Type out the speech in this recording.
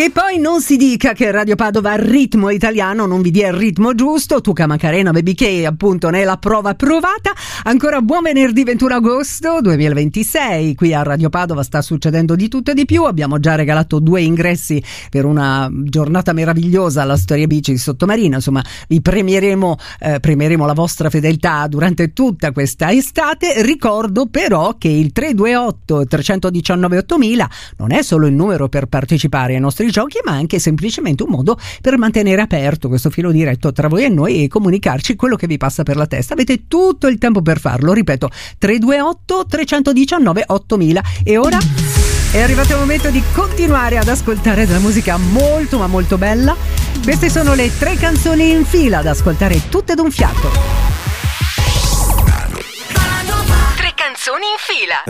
Che poi non si dica che Radio Padova al ritmo italiano non vi dia il ritmo giusto. Tuca Macarena, Baby K, appunto, nella prova provata. Ancora buon venerdì 21 agosto 2026. Qui a Radio Padova sta succedendo di tutto e di più. Abbiamo già regalato 2 ingressi per una giornata meravigliosa alla Storia Bici di Sottomarina. Insomma, vi premieremo la vostra fedeltà durante tutta questa estate. Ricordo però che il 328 319 8000 non è solo il numero per partecipare ai nostri giochi, ma anche semplicemente un modo per mantenere aperto questo filo diretto tra voi e noi e comunicarci quello che vi passa per la testa. Avete tutto il tempo per farlo, ripeto, 328 319 8000. E ora è arrivato il momento di continuare ad ascoltare della musica molto ma molto bella. Queste sono le 3 canzoni in fila da ascoltare tutte d'un fiato. 3 canzoni in fila.